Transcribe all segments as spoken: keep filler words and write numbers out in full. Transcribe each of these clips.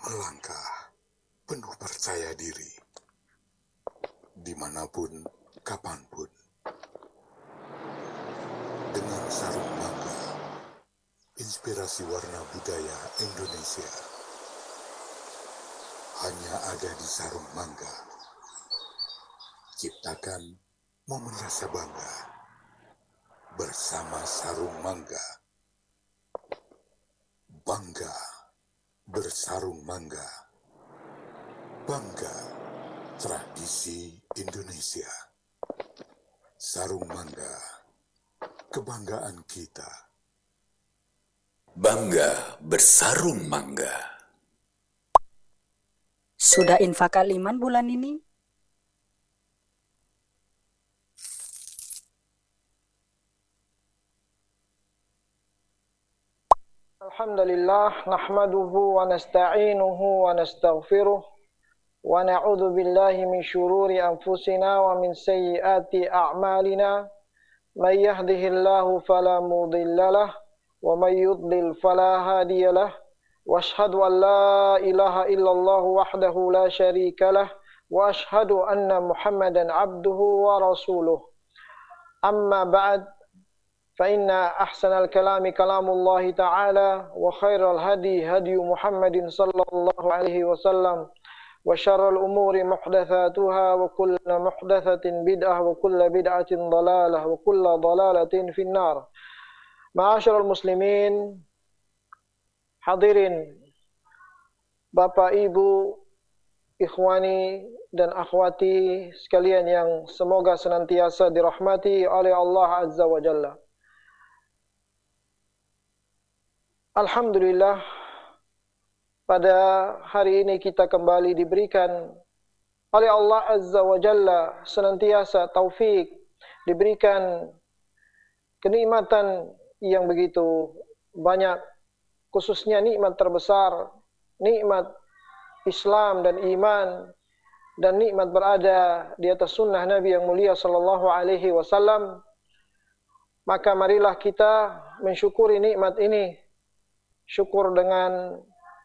melangkah penuh percaya diri, dimanapun, kapanpun, dengan sarung mangga, inspirasi warna budaya Indonesia, hanya ada di sarung mangga. Ciptakan momen rasa bangga bersama sarung mangga. Bangga bersarung mangga. Bangga tradisi Indonesia. Sarung mangga, kebanggaan kita. Bangga bersarung mangga. Sudah infak aliman bulan ini? Alhamdulillah, nahmaduhu wa nasta'inuhu wa nastaghfiruh wa na'udzu billahi min syururi anfusina wa min sayyiati a'malina. May yahdihillahu fala mudhillalah wa may yudlil fala hadiyalah. Wa ashhadu an la ilaha illallah wahdahu la syarikalah wa ashhadu anna Muhammadan abduhu wa rasuluh. Amma ba'd. فإن أحسن الكلام كلام الله تعالى وخير الهدي هدي محمد صلى الله عليه وسلم وشر الأمور محدثاتها وكل محدثة بدعة وكل بدعة ضلالة وكل ضلالة في النار. Ma'asyiral muslimin, hadirin Bapak Ibu, ikhwani dan akhwati sekalian yang semoga senantiasa dirahmati oleh Allah Azza wa Jalla. Alhamdulillah, pada hari ini kita kembali diberikan oleh Allah Azza wa Jalla senantiasa taufik, diberikan kenikmatan yang begitu banyak, khususnya nikmat terbesar, nikmat Islam dan iman, dan nikmat berada di atas sunnah Nabi yang mulia sallallahu alaihi wasallam. Maka marilah kita mensyukuri nikmat ini. Syukur dengan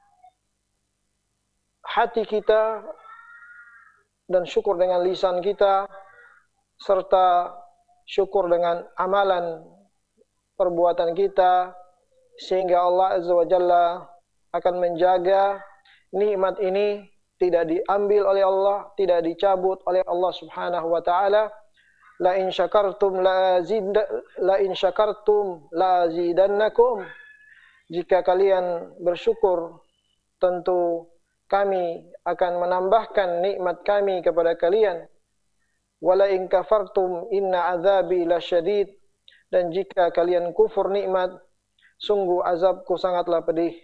hati kita dan syukur dengan lisan kita, serta syukur dengan amalan perbuatan kita, sehingga Allah Azza wa Jalla akan menjaga nikmat ini tidak diambil oleh Allah, tidak dicabut oleh Allah Subhanahu wa taala. La in syakartum la azid la in syakartum la azidannakum. Jika kalian bersyukur, tentu kami akan menambahkan nikmat kami kepada kalian. Wala in kafartum inna azabi lasyadid. Dan jika kalian kufur nikmat, sungguh azabku sangatlah pedih.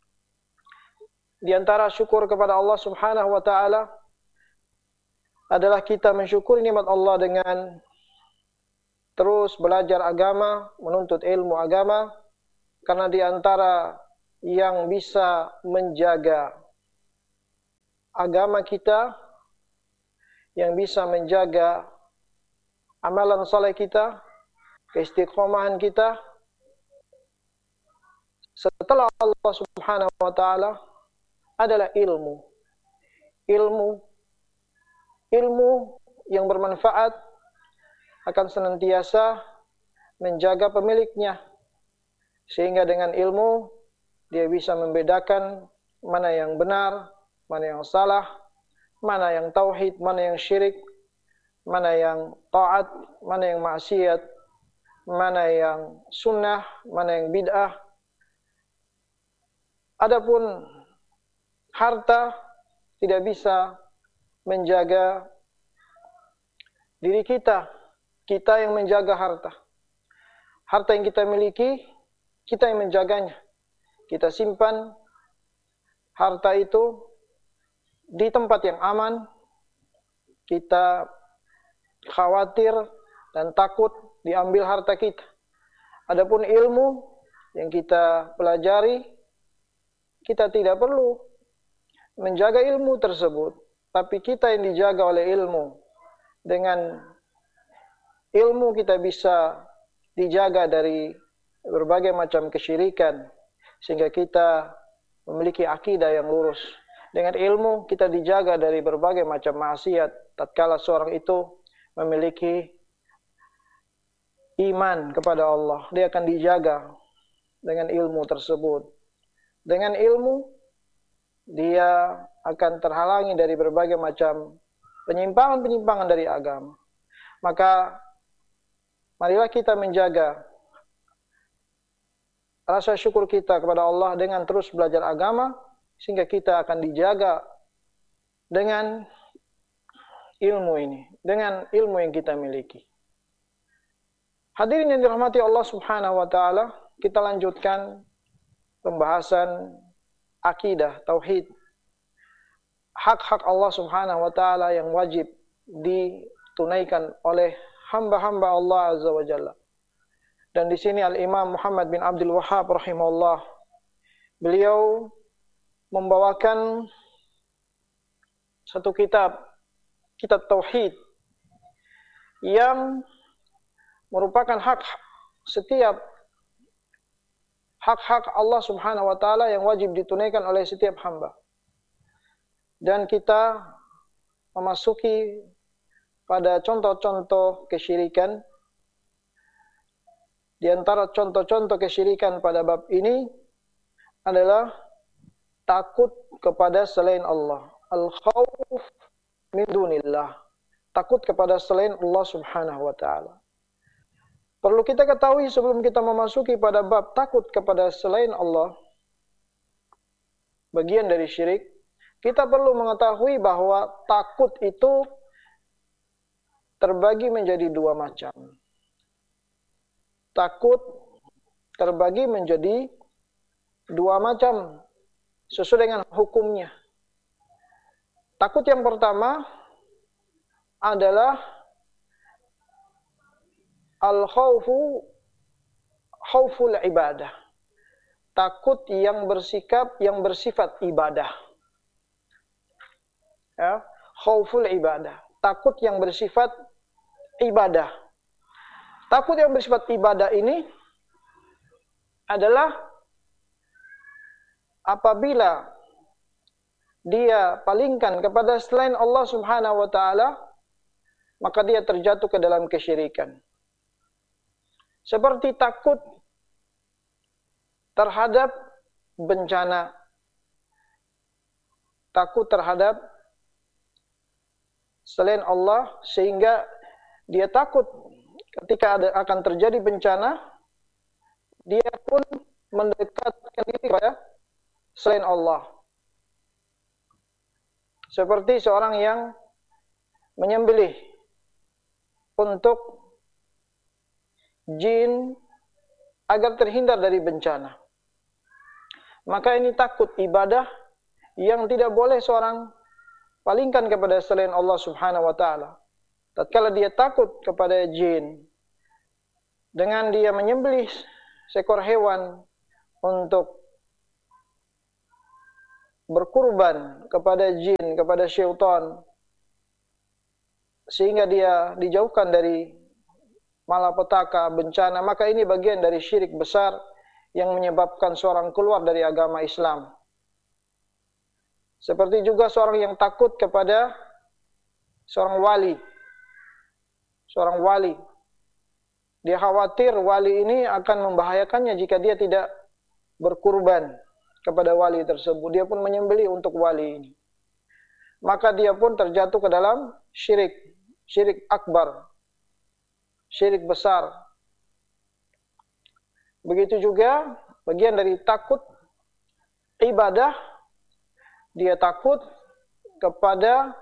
Di antara syukur kepada Allah Subhanahu wa taala adalah kita mensyukuri nikmat Allah dengan terus belajar agama, menuntut ilmu agama. Karena di antara yang bisa menjaga agama kita, yang bisa menjaga amalan saleh kita, keistiqomahan kita, setelah Allah Subhanahu wa taala adalah ilmu. Ilmu ilmu yang bermanfaat akan senantiasa menjaga pemiliknya. Sehingga dengan ilmu dia bisa membedakan mana yang benar, mana yang salah, mana yang tauhid, mana yang syirik, mana yang taat, mana yang maksiat, mana yang sunnah, mana yang bid'ah. Adapun harta tidak bisa menjaga diri kita. Kita yang menjaga harta. Harta yang kita miliki, kita yang menjaganya. Kita simpan harta itu di tempat yang aman. Kita khawatir dan takut diambil harta kita. Adapun ilmu yang kita pelajari, kita tidak perlu menjaga ilmu tersebut, tapi kita yang dijaga oleh ilmu. Dengan ilmu kita bisa dijaga dari berbagai macam kesyirikan, sehingga kita memiliki akidah yang lurus. Dengan ilmu kita dijaga dari berbagai macam maksiat. Tatkala seorang itu memiliki iman kepada Allah, dia akan dijaga dengan ilmu tersebut. Dengan ilmu dia akan terhalangi dari berbagai macam penyimpangan-penyimpangan dari agama. Maka marilah kita menjaga rasa syukur kita kepada Allah dengan terus belajar agama, sehingga kita akan dijaga dengan ilmu ini, dengan ilmu yang kita miliki. Hadirin yang dirahmati Allah Subhanahu wa taala, kita lanjutkan pembahasan akidah, tauhid. Hak-hak Allah Subhanahu wa taala yang wajib ditunaikan oleh hamba-hamba Allah Azza wa Jalla. Dan di sini Al-Imam Muhammad bin Abdul Wahhab rahimahullah, beliau membawakan satu kitab, kitab tauhid yang merupakan hak setiap hak-hak Allah Subhanahu wa taala yang wajib ditunaikan oleh setiap hamba. Dan kita memasuki pada contoh-contoh kesyirikan. Di antara contoh-contoh kesyirikan pada bab ini adalah takut kepada selain Allah. Al-khawf min dunillah. Takut kepada selain Allah Subhanahu wa taala. Perlu kita ketahui sebelum kita memasuki pada bab takut kepada selain Allah, bagian dari syirik, kita perlu mengetahui bahwa takut itu terbagi menjadi dua macam. Takut terbagi menjadi dua macam sesuai dengan hukumnya. Takut yang pertama adalah al-khawfu khawful ibadah. Takut yang bersikap yang bersifat ibadah. Ya, khawful ibadah. Takut yang bersifat ibadah. Takut yang bersifat ibadah ini adalah apabila dia palingkan kepada selain Allah Subhanahu wa taala, maka dia terjatuh ke dalam kesyirikan. Seperti takut terhadap bencana, takut terhadap selain Allah, sehingga dia takut ketika ada, akan terjadi bencana, dia pun mendekatkan diri kepada selain Allah. Seperti seorang yang menyembelih untuk jin agar terhindar dari bencana. Maka ini takut ibadah yang tidak boleh seorang palingkan kepada selain Allah Subhanahu wa taala. Tatkala dia takut kepada jin, dengan dia menyembelih seekor hewan untuk berkurban kepada jin, kepada syaitan, sehingga dia dijauhkan dari malapetaka, bencana, maka ini bagian dari syirik besar yang menyebabkan seorang keluar dari agama Islam. Seperti juga seorang yang takut kepada seorang wali. Seorang wali. Dia khawatir wali ini akan membahayakannya jika dia tidak berkurban kepada wali tersebut. Dia pun menyembelih untuk wali ini. Maka dia pun terjatuh ke dalam syirik. Syirik akbar. Syirik besar. Begitu juga bagian dari takut ibadah, dia takut kepada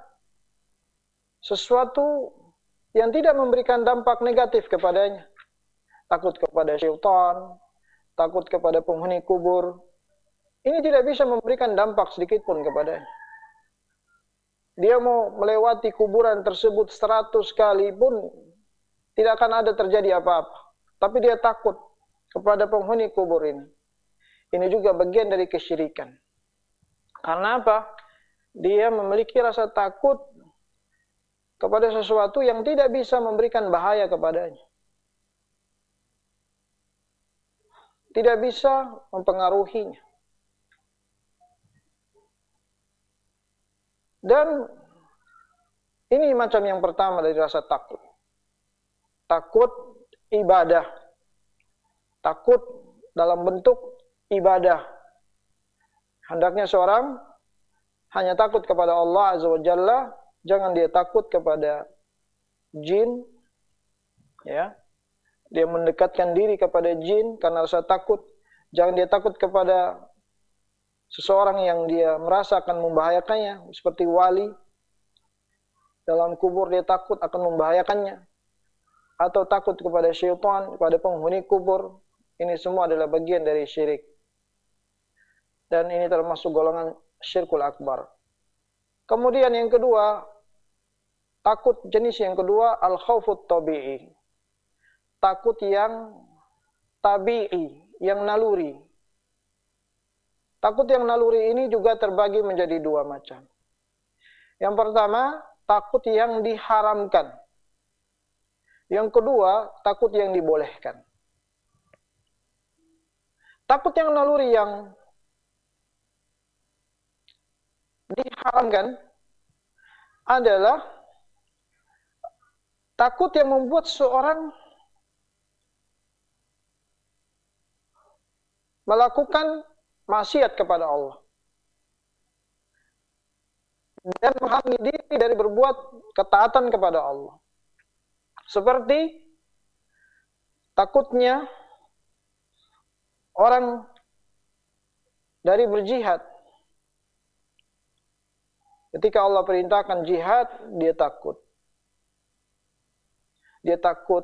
sesuatu yang tidak memberikan dampak negatif kepadanya. Takut kepada syaitan, takut kepada penghuni kubur. Ini tidak bisa memberikan dampak sedikit pun kepadanya. Dia mau melewati kuburan tersebut seratus kali pun tidak akan ada terjadi apa-apa. Tapi dia takut kepada penghuni kubur ini. Ini juga bagian dari kesyirikan. Karena apa? Dia memiliki rasa takut kepada sesuatu yang tidak bisa memberikan bahaya kepadanya. Tidak bisa mempengaruhinya. Dan ini macam yang pertama dari rasa takut. Takut ibadah. Takut dalam bentuk ibadah. Hendaknya seorang hanya takut kepada Allah Azza wa Jalla, jangan dia takut kepada jin, ya. Dia mendekatkan diri kepada jin karena rasa takut. Jangan dia takut kepada seseorang yang dia merasa akan membahayakannya, seperti wali. Dalam kubur dia takut akan membahayakannya. Atau takut kepada syaitan, kepada penghuni kubur. Ini semua adalah bagian dari syirik. Dan ini termasuk golongan syirkul akbar. Kemudian yang kedua, takut jenis yang kedua, al-khawfut tabi'i. Takut yang tabi'i, yang naluri. Takut yang naluri ini juga terbagi menjadi dua macam. Yang pertama, takut yang diharamkan. Yang kedua, takut yang dibolehkan. Takut yang naluri yang diharamkan adalah takut yang membuat seorang melakukan maksiat kepada Allah dan menghalangi diri dari berbuat ketaatan kepada Allah. Seperti takutnya orang dari berjihad. Ketika Allah perintahkan jihad, dia takut. Dia takut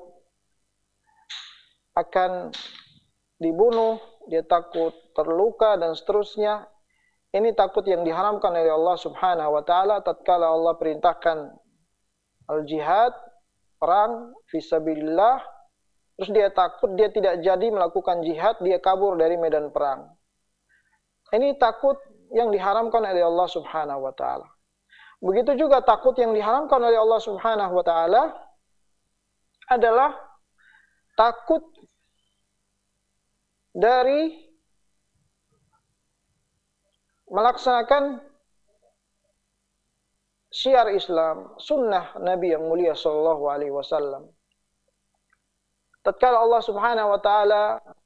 akan dibunuh, dia takut terluka dan seterusnya. Ini takut yang diharamkan oleh Allah Subhanahu wa taala tatkala Allah perintahkan al-jihad, perang fisabilillah, terus dia takut dia tidak jadi melakukan jihad, dia kabur dari medan perang. Ini takut yang diharamkan oleh Allah Subhanahu wa taala. Begitu juga takut yang diharamkan oleh Allah Subhanahu wa taala adalah takut dari melaksanakan syiar Islam, sunnah Nabi yang mulia sallallahu alaihi wasallam. Tatkala Allah Subhanahu wa taala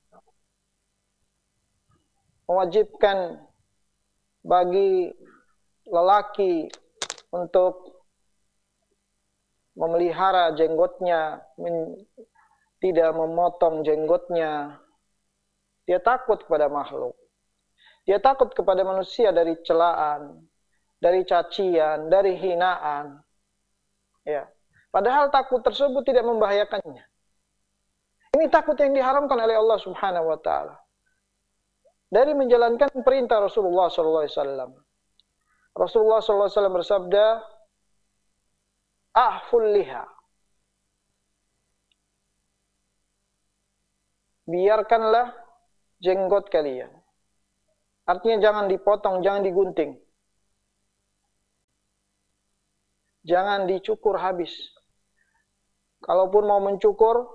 mewajibkan bagi lelaki untuk memelihara jenggotnya, men, tidak memotong jenggotnya, dia takut kepada makhluk. Dia takut kepada manusia dari celaan, dari cacian, dari hinaan. Ya. Padahal takut tersebut tidak membahayakannya. Ini takut yang diharamkan oleh Allah Subhanahu wa taala. Dari menjalankan perintah Rasulullah sallallahu alaihi wasallam. Rasulullah sallallahu alaihi wasallam bersabda, "Ahful liha." Biarkanlah jenggot kalian. Artinya jangan dipotong, jangan digunting. Jangan dicukur habis. Kalaupun mau mencukur,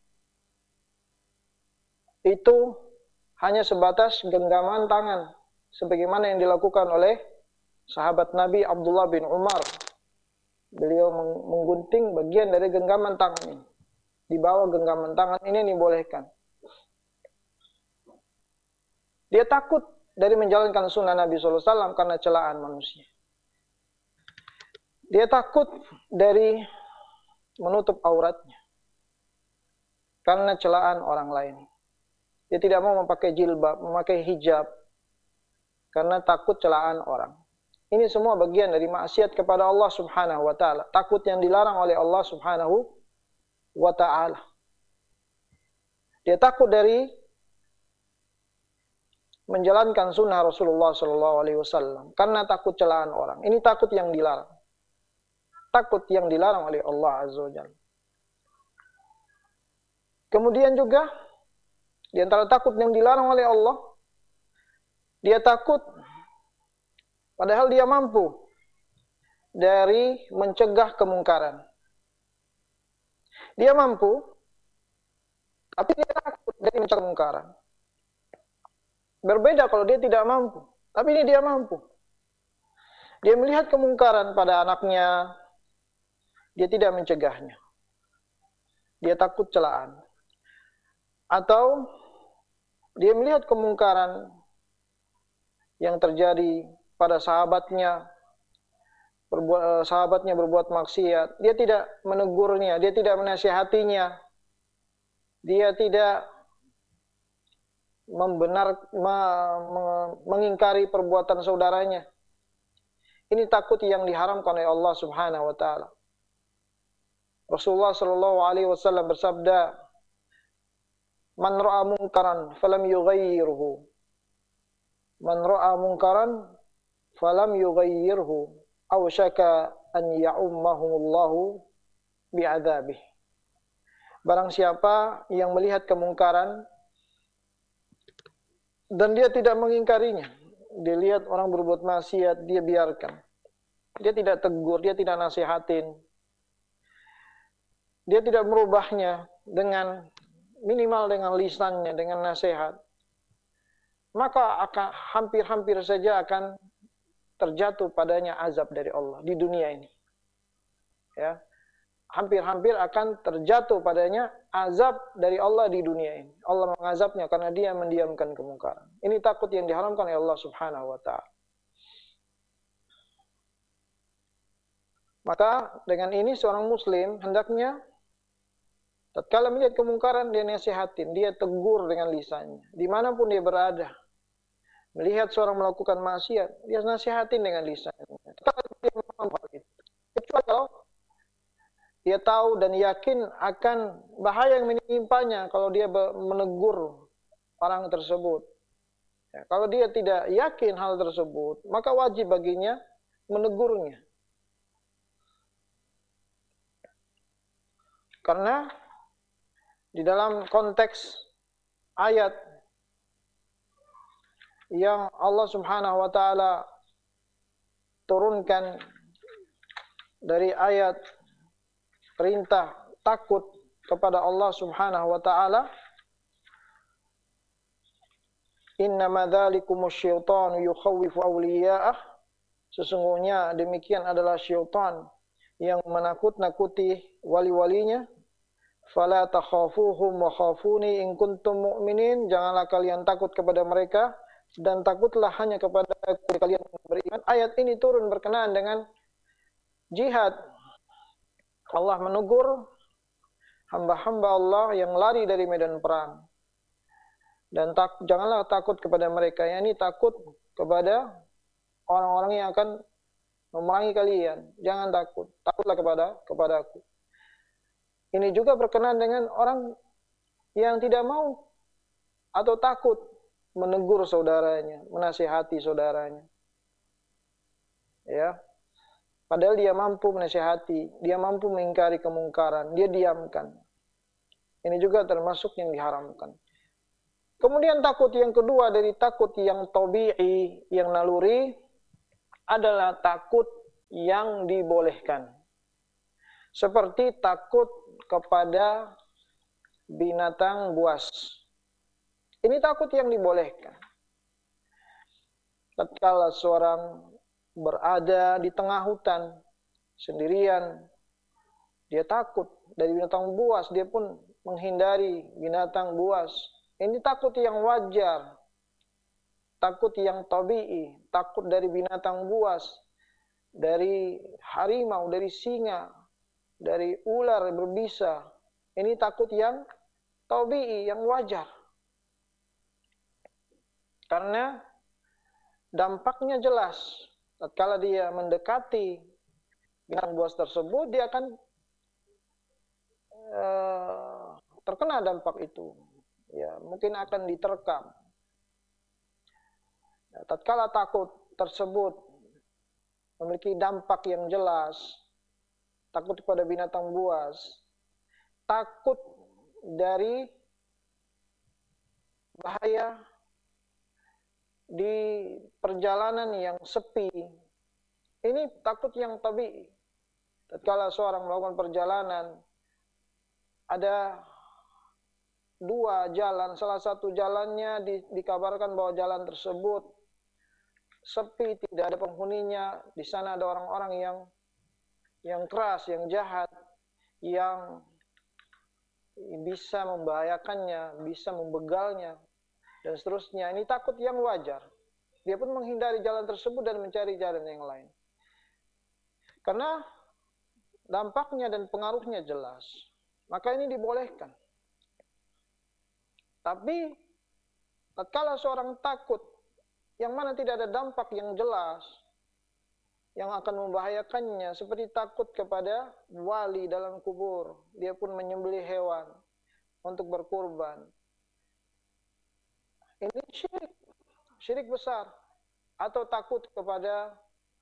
itu hanya sebatas genggaman tangan. Sebagaimana yang dilakukan oleh sahabat Nabi Abdullah bin Umar. Beliau menggunting bagian dari genggaman tangan ini. Di bawah genggaman tangan ini dibolehkan. Dia takut dari menjalankan sunnah Nabi sallallahu alaihi wasallam karena celaan manusia. Dia takut dari menutup auratnya karena celaan orang lain. Dia tidak mau memakai jilbab, memakai hijab karena takut celaan orang. Ini semua bagian dari maksiat kepada Allah Subhanahu wa taala. Takut yang dilarang oleh Allah Subhanahu wa taala. Dia takut dari menjalankan sunnah Rasulullah sallallahu alaihi wasallam karena takut celaan orang. Ini takut yang dilarang. Takut yang dilarang oleh Allah Azza wa Jalla. Kemudian juga di antara takut yang dilarang oleh Allah, dia takut padahal dia mampu dari mencegah kemungkaran. Dia mampu, tapi dia takut dari mencegah kemungkaran. Berbeda kalau dia tidak mampu, tapi ini dia mampu. Dia melihat kemungkaran pada anaknya, dia tidak mencegahnya. Dia takut celaan. Atau dia melihat kemungkaran yang terjadi pada sahabatnya, berbuat, sahabatnya berbuat maksiat, dia tidak menegurnya, dia tidak menasihatinya, dia tidak membenar, me, me, mengingkari perbuatan saudaranya. Ini takut yang diharamkan oleh Allah Subhanahu wa taala. Rasulullah sallallahu alaihi wasallam bersabda, "Man ra'a munkaran falam yughayyirhu. Man ra'a munkaran falam yughayyirhu, aw syaka an ya'ummahumullahu bi'adzabih." Barang siapa yang melihat kemungkaran dan dia tidak mengingkarinya, dia lihat orang berbuat maksiat, dia biarkan. Dia tidak tegur, dia tidak nasihatin. Dia tidak merubahnya dengan minimal dengan lisannya, dengan nasihat. Maka akan hampir-hampir saja akan terjatuh padanya azab dari Allah di dunia ini. Ya. Hampir-hampir akan terjatuh padanya azab dari Allah di dunia ini. Allah mengazabnya karena dia mendiamkan kemungkaran. Ini takut yang diharamkan oleh Allah Subhanahu wa taala. Maka dengan ini seorang muslim hendaknya tatkala melihat kemungkaran dia nasihatin, dia tegur dengan lisannya, dimanapun dia berada. Melihat seorang melakukan maksiat, dia nasihatin dengan lisannya. Kalau dia mampu itu. Kecuali kalau dia tahu dan yakin akan bahaya yang menimpanya kalau dia menegur orang tersebut. Ya, kalau dia tidak yakin hal tersebut, maka wajib baginya menegurnya. Karena di dalam konteks ayat yang Allah Subhanahu wa taala turunkan dari ayat perintah takut kepada Allah Subhanahu wa taala, innama dzalikumus syaitanu yukhawwifu awliya'ah, sesungguhnya demikian adalah syaitan yang menakut-nakuti wali-walinya. Fala takhafuhum wa khafuni in kuntum mu'minin, janganlah kalian takut kepada mereka dan takutlah hanya kepada kalian beriman. Ayat ini turun berkenaan dengan jihad. Allah menegur hamba-hamba Allah yang lari dari medan perang. Dan tak, janganlah takut kepada mereka, yakni takut kepada orang-orang yang akan memerangi kalian. Jangan takut, takutlah kepada kepadaku. Ini juga berkenaan dengan orang yang tidak mau atau takut menegur saudaranya, menasihati saudaranya. Ya. Padahal dia mampu menasihati, dia mampu mengingkari kemungkaran, dia diamkan. Ini juga termasuk yang diharamkan. Kemudian takut yang kedua dari takut yang tabi'i, yang naluri, adalah takut yang dibolehkan. Seperti takut kepada binatang buas. Ini takut yang dibolehkan. Tatkala seorang berada di tengah hutan sendirian, dia takut dari binatang buas, dia pun menghindari binatang buas. Ini takut yang wajar, takut yang tabi'i, takut dari binatang buas, dari harimau, dari singa, dari ular berbisa. Ini takut yang tabi'i, yang wajar. Karena dampaknya jelas. Tatkala dia mendekati binatang buas tersebut, dia akan uh, terkena dampak itu. Ya, mungkin akan diterkam. Ya, tatkala takut tersebut memiliki dampak yang jelas, takut kepada binatang buas, takut dari bahaya di perjalanan yang sepi. Ini takut yang tabi'i. Tatkala seorang melakukan perjalanan, ada dua jalan, salah satu jalannya di, dikabarkan bahwa jalan tersebut sepi, tidak ada penghuninya. Di sana ada orang-orang yang yang keras, yang jahat, yang bisa membahayakannya, bisa membegalnya, dan seterusnya. Ini takut yang wajar. Dia pun menghindari jalan tersebut dan mencari jalan yang lain. Karena dampaknya dan pengaruhnya jelas. Maka ini dibolehkan. Tapi tatkala seorang takut yang mana tidak ada dampak yang jelas yang akan membahayakannya, seperti takut kepada wali dalam kubur, dia pun menyembelih hewan untuk berkurban. Ini syirik, syirik besar. Atau takut kepada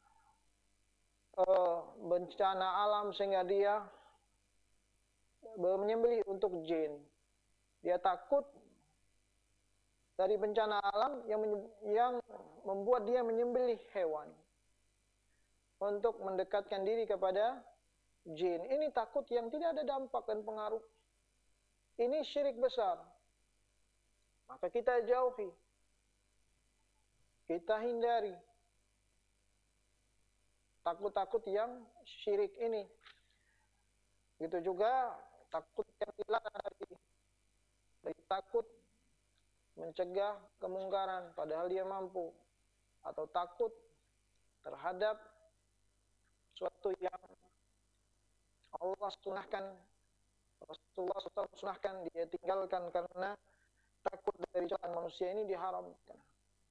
uh, bencana alam sehingga dia menyembelih untuk jin. Dia takut dari bencana alam yang yang membuat dia menyembelih hewan untuk mendekatkan diri kepada jin. Ini takut yang tidak ada dampak dan pengaruh. Ini syirik besar. Maka kita jauhi. Kita hindari. Takut-takut yang syirik ini. Begitu juga takut yang dilarang tadi. Dari takut mencegah kemungkaran padahal dia mampu. Atau takut terhadap suatu yang Allah sunahkan, Rasulullah shallallahu alaihi wasallam sunahkan, dia tinggalkan karena takut dari jalan manusia, ini diharamkan.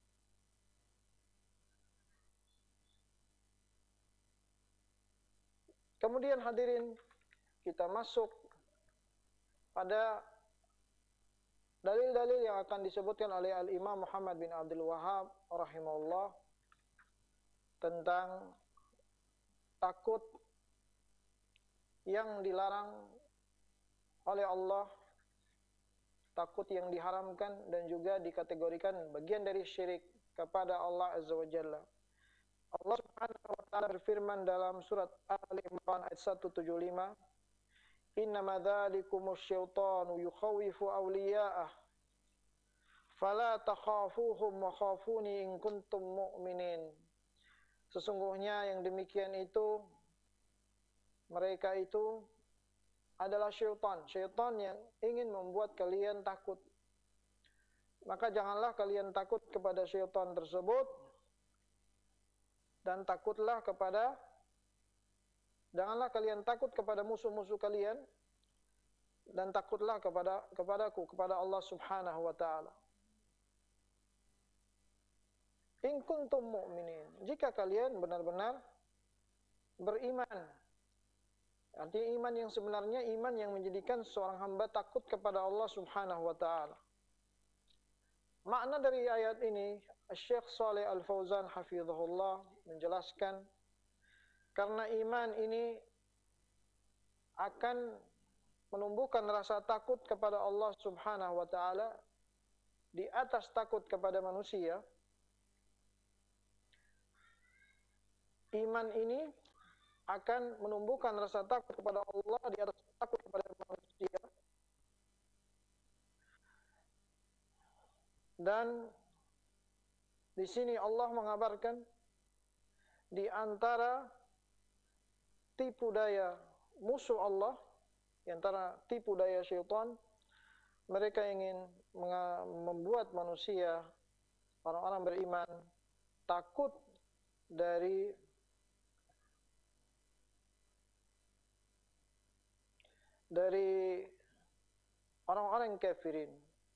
Kemudian hadirin, kita masuk pada dalil-dalil yang akan disebutkan oleh Al-Imam Muhammad bin Abdul Wahhab rahimahullah tentang takut yang dilarang oleh Allah, takut yang diharamkan dan juga dikategorikan bagian dari syirik kepada Allah Azza wa Jalla. Allah Subhanahu wa taala berfirman dalam surat Ali Imran ayat seratus tujuh puluh lima, "Innama dzalikumus syaitanu yukhawifu awliya'ah fala takhafuhum wa khafuni in kuntum mu'minin." Sesungguhnya yang demikian itu, mereka itu adalah syaitan. Syaitan yang ingin membuat kalian takut. Maka janganlah kalian takut kepada syaitan tersebut. Dan takutlah kepada, janganlah kalian takut kepada musuh-musuh kalian. Dan takutlah kepada kepadaku, kepada Allah Subhanahu wa ta'ala. In kuntum mu'minin, jika kalian benar-benar beriman. Artinya iman yang sebenarnya, iman yang menjadikan seorang hamba takut kepada Allah Subhanahu wa ta'ala. Makna dari ayat ini, Syekh Shalih Al-Fauzan hafizahullah menjelaskan, karena iman ini akan menumbuhkan rasa takut kepada Allah Subhanahu wa ta'ala di atas takut kepada manusia. Iman ini akan menumbuhkan rasa takut kepada Allah di atas takut kepada manusia. Dan di sini Allah mengabarkan di antara tipu daya musuh Allah, di antara tipu daya syaitan, mereka ingin membuat manusia, orang-orang beriman, takut dari dari orang-orang kafirin,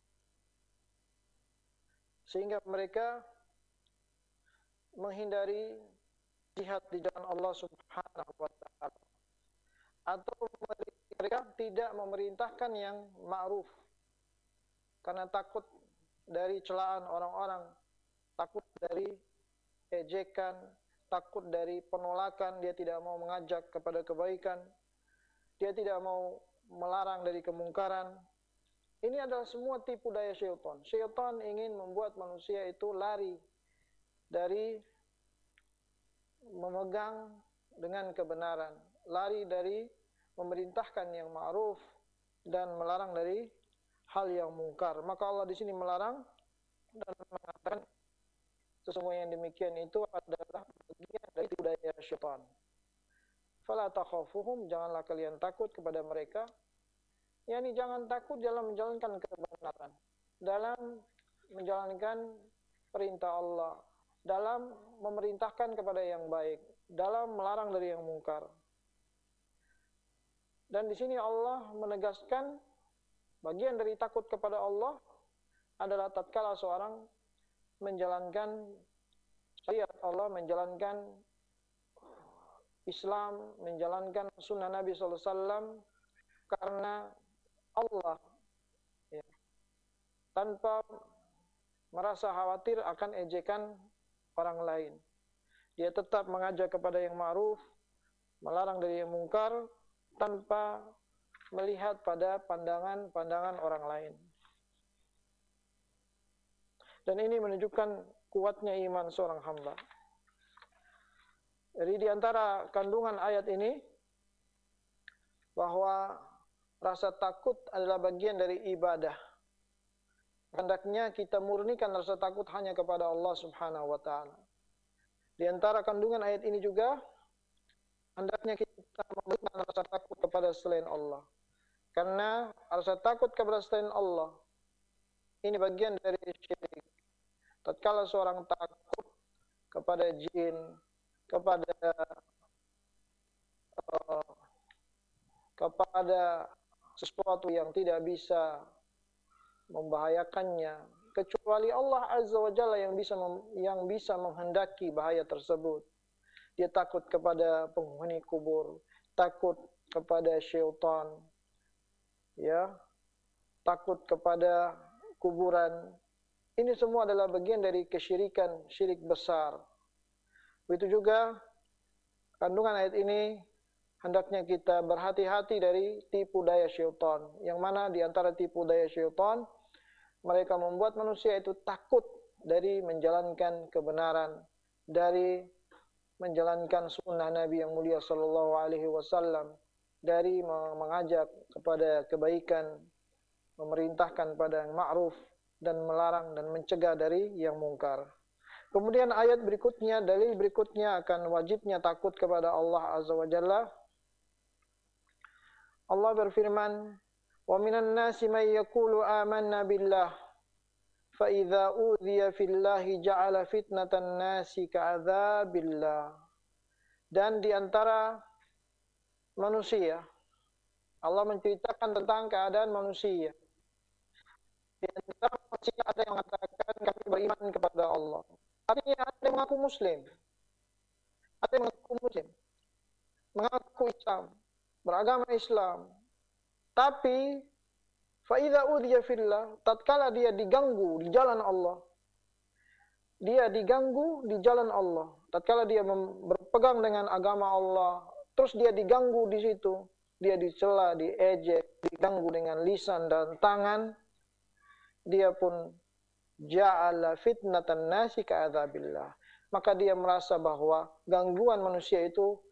sehingga mereka menghindari jihad di jalan Allah Subhanahu wa ta'ala, atau mereka tidak memerintahkan yang ma'ruf karena takut dari celaan orang-orang, takut dari ejekan, takut dari penolakan. Dia tidak mau mengajak kepada kebaikan, dia tidak mau melarang dari kemungkaran. Ini adalah semua tipu daya syaitan. Syaitan ingin membuat manusia itu lari dari memegang dengan kebenaran, lari dari memerintahkan yang ma'ruf dan melarang dari hal yang mungkar. Maka Allah di sini melarang dan mengatakan, sesungguhnya yang demikian itu adalah bagian dari budaya syaitan. Fala takhafuhum, janganlah kalian takut kepada mereka. yakni jangan takut dalam menjalankan kebenaran, dalam menjalankan perintah Allah, dalam memerintahkan kepada yang baik, dalam melarang dari yang mungkar. Dan di sini Allah menegaskan bagian dari takut kepada Allah adalah tatkala seorang menjalankan syariat Allah, menjalankan Islam, menjalankan sunnah Nabi sallallahu alaihi wasallam karena Allah, ya, tanpa merasa khawatir akan ejekan orang lain. Dia tetap mengajak kepada yang ma'ruf, melarang dari yang mungkar, tanpa melihat pada pandangan-pandangan orang lain. Dan ini menunjukkan kuatnya iman seorang hamba. Jadi di antara kandungan ayat ini, bahwa rasa takut adalah bagian dari ibadah. Hendaknya kita murnikan rasa takut hanya kepada Allah Subhanahu wa taala. Di antara kandungan ayat ini juga, hendaknya kita memberikan rasa takut kepada selain Allah. Karena rasa takut kepada selain Allah ini bagian dari syirik. Tatkala seorang takut kepada jin, kepada uh, kepada sesuatu yang tidak bisa membahayakannya, kecuali Allah Azza wa Jalla yang bisa yang bisa menghendaki bahaya tersebut. Dia takut kepada penghuni kubur, takut kepada syaitan, ya, takut kepada kuburan. Ini semua adalah bagian dari kesyirikan, syirik besar. Begitu juga kandungan ayat ini, hendaknya kita berhati-hati dari tipu daya syaitan. Yang mana di antara tipu daya syaitan, mereka membuat manusia itu takut dari menjalankan kebenaran, dari menjalankan sunnah Nabi yang mulia sallallahu alaihi wasallam, dari mengajak kepada kebaikan, memerintahkan pada yang ma'ruf, dan melarang dan mencegah dari yang mungkar. Kemudian ayat berikutnya, dalil berikutnya akan wajibnya takut kepada Allah Azza wa Jalla. Allah berfirman, "Wa minan nasi may yaqulu amanna billah, fa idza udhiya fillahi ja'ala fitnatan nasi ka'adzabillah." Dan di antara manusia, Allah menceritakan tentang keadaan manusia. Di antara manusia ada yang mengatakan kami beriman kepada Allah. Artinya ada yang mengaku muslim, ada yang mengaku muslim, mengaku Islam, beragama Islam. Tapi faidza udhiya fillah, tatkala dia diganggu di jalan Allah, dia diganggu di jalan Allah, tatkala dia berpegang dengan agama Allah, terus dia diganggu di situ, dia dicela, diejek, diganggu dengan lisan dan tangan, dia pun ja'ala fitnatan nasi ka'adzabillah. Maka dia merasa bahwa gangguan manusia itu